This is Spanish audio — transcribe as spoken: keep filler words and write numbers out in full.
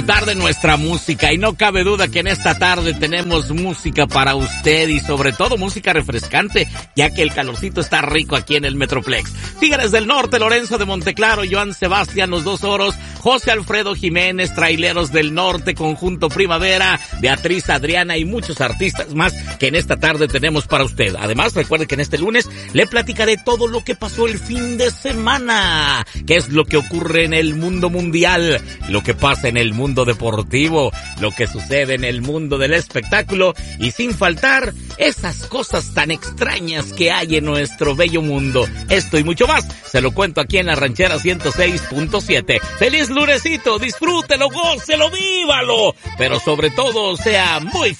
Tarde nuestra música, y no cabe duda que en esta tarde tenemos música para usted y sobre todo música refrescante, ya que el calorcito está rico aquí en el Metroplex. Tigres del Norte, Lorenzo de Monteclaro, Joan Sebastián, Los Dos Oros, José Alfredo Jiménez, Traileros del Norte, Conjunto Primavera, Beatriz Adriana y muchos artistas más que en esta tarde tenemos para usted. Además, recuerde que en este lunes le platicaré todo lo que pasó el fin de semana, qué es lo que ocurre en el mundo mundial, lo que pasa en el mundo deportivo, lo que sucede en el mundo del espectáculo y sin faltar esas cosas tan extrañas que hay en nuestro bello mundo. Esto y mucho más se lo cuento aquí en La Ranchera ciento seis punto siete. ¡Feliz lunesito! Disfrútelo, gócelo, vívalo, pero sobre todo sea muy feliz.